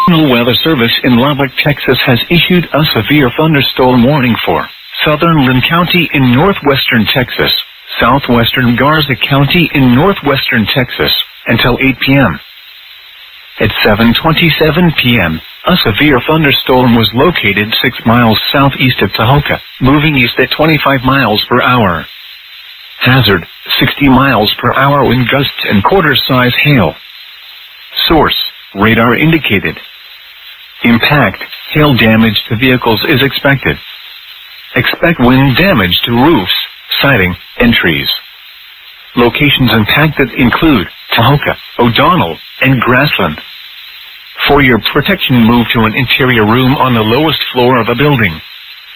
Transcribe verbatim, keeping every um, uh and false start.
National Weather Service in Lubbock, Texas has issued a severe thunderstorm warning for southern Lynn County in northwestern Texas, southwestern Garza County in northwestern Texas, until eight p.m. At seven twenty-seven p.m., a severe thunderstorm was located six miles southeast of Tahoka, moving east at twenty-five miles per hour. Hazard, sixty miles per hour wind gusts and quarter-size hail. Source, radar indicated. Impact, hail damage to vehicles is expected. Expect wind damage to roofs, siding, and trees. Locations impacted include Tahoka, O'Donnell, and Grassland. For your protection, move to an interior room on the lowest floor of a building.